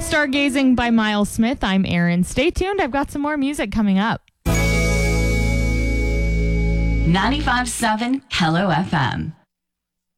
Stargazing by Miles Smith. I'm Erin. Stay tuned. I've got some more music coming up. 95.7 Hello FM.